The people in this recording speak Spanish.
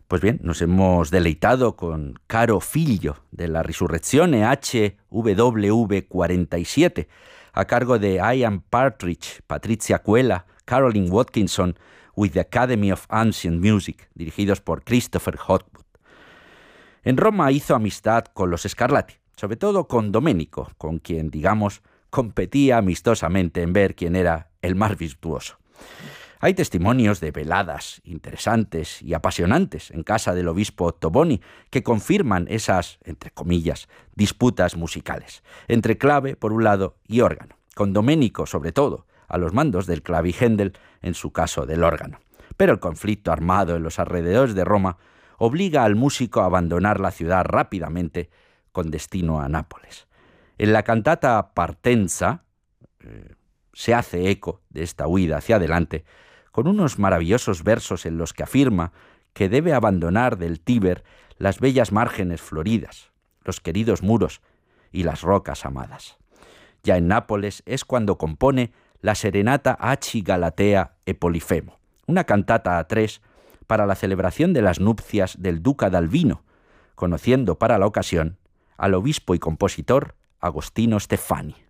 Pues bien, nos hemos deleitado con Caro Figlio de la Risurrezione HWV 47, a cargo de Ian Partridge, Patricia Cuela, Caroline Watkinson, with the Academy of Ancient Music, dirigidos por Christopher Hogwood. En Roma hizo amistad con los Scarlatti, sobre todo con Domenico, con quien, digamos, competía amistosamente en ver quién era el más virtuoso. Hay testimonios de veladas interesantes y apasionantes en casa del obispo Ottoboni que confirman esas, entre comillas, disputas musicales, entre clave, por un lado, y órgano, con Domenico, sobre todo, a los mandos del clavijendel, en su caso del órgano. Pero el conflicto armado en los alrededores de Roma obliga al músico a abandonar la ciudad rápidamente con destino a Nápoles. En la cantata Partenza se hace eco de esta huida hacia adelante con unos maravillosos versos en los que afirma que debe abandonar del Tíber las bellas márgenes floridas, los queridos muros y las rocas amadas. Ya en Nápoles es cuando compone la Serenata Aci Galatea e Polifemo, una cantata a tres para la celebración de las nupcias del duca d'Albino, conociendo para la ocasión al obispo y compositor Agostino Steffani.